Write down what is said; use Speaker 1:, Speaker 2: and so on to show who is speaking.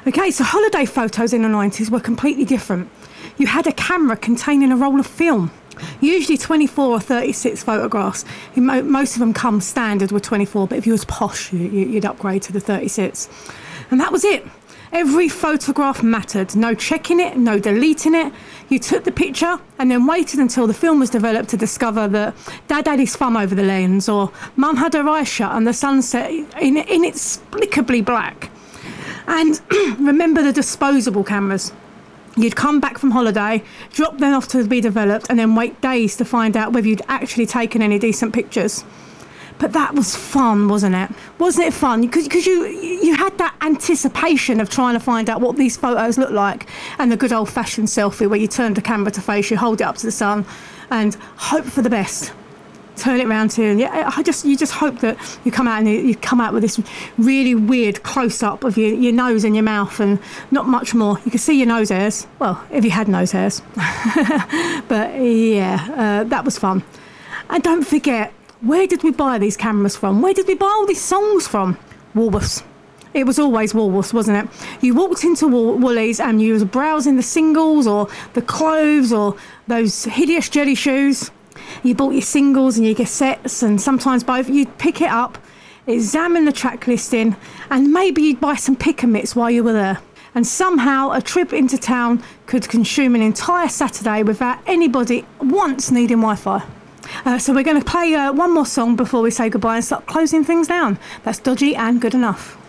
Speaker 1: Okay, so holiday photos in the 90s were completely different. You had a camera containing a roll of film, usually 24 or 36 photographs. Most of them come standard with 24, but if you was posh, you'd upgrade to the 36. And that was it. Every photograph mattered. No checking it, no deleting it. You took the picture and then waited until the film was developed to discover that Dad had his thumb over the lens, or Mum had her eyes shut and the sunset inexplicably black. And remember the disposable cameras. You'd come back from holiday, drop them off to be developed, and then wait days to find out whether you'd actually taken any decent pictures. But that was fun, wasn't it? Wasn't it fun? Because you had that anticipation of trying to find out what these photos look like, and the good old-fashioned selfie where you turn the camera to face, you hold it up to the sun, and hope for the best. Turn it round to you. You just hope that you come out with this really weird close-up of your nose and your mouth, and not much more. You can see your nose hairs. Well, if you had nose hairs. But yeah, that was fun. And don't forget, where did we buy these cameras from? Where did we buy all these songs from? Woolworths. It was always Woolworths, wasn't it? You walked into Woolies and you was browsing the singles or the clothes or those hideous jelly shoes. You bought your singles and your cassettes, and sometimes both. You'd pick it up, examine the track listing, and maybe you'd buy some pick and mix while you were there. And somehow a trip into town could consume an entire Saturday without anybody once needing Wi-Fi. So we're going to play one more song before we say goodbye and start closing things down. That's Dodgy and Good Enough.